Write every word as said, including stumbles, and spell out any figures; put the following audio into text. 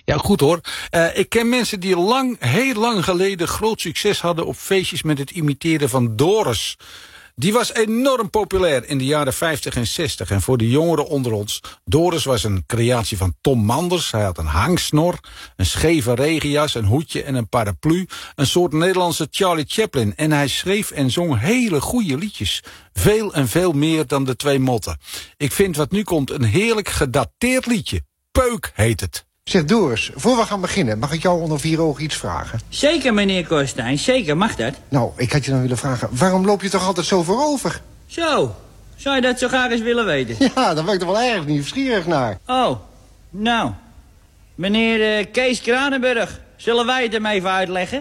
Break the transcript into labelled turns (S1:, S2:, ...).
S1: Ja, goed hoor. Uh, ik ken mensen die lang, heel lang geleden groot succes hadden op feestjes met het imiteren van Doris. Die was enorm populair in de jaren vijftig en zestig. En voor de jongeren onder ons, Doris was een creatie van Tom Manders. Hij had een hangsnor, een scheve regenjas, een hoedje en een paraplu. Een soort Nederlandse Charlie Chaplin. En hij schreef en zong hele goede liedjes. Veel en veel meer dan de twee motten. Ik vind wat nu komt een heerlijk gedateerd liedje. Peuk heet het.
S2: Zeg Doris, voor we gaan beginnen, mag ik jou onder vier ogen iets vragen?
S3: Zeker, meneer Korstijn, zeker, mag dat?
S2: Nou, ik had je dan willen vragen, waarom loop je toch altijd zo voorover?
S3: Zo, zou je dat zo graag eens willen weten?
S2: Ja, daar ben ik toch wel erg nieuwsgierig naar.
S3: Oh, nou, meneer uh, Kees Kranenburg, zullen wij het hem even uitleggen?